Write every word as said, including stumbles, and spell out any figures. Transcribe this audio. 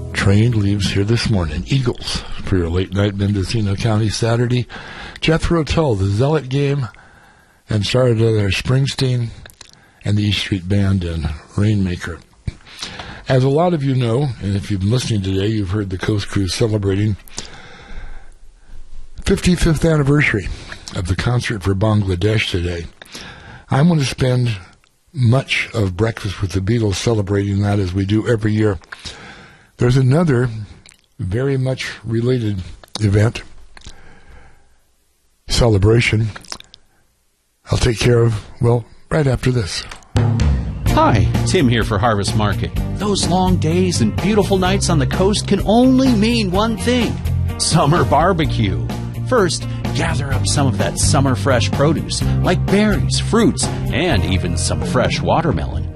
train leaves here this morning. Eagles for your late night Mendocino County Saturday. Jethro Tull, the Zealot Game, and started there Springsteen and the East Street Band and Rainmaker. As a lot of you know, and if you've been listening today, you've heard the Coast Cruise celebrating fifty-fifth anniversary of the Concert for Bangladesh today. I'm going to spend much of Breakfast with the Beatles celebrating that as we do every year. There's another very much related event, celebration, I'll take care of, well, right after this. Hi, Tim here for Harvest Market. Those long days and beautiful nights on the coast can only mean one thing: summer barbecue. First, gather up some of that summer fresh produce, like berries, fruits, and even some fresh watermelon.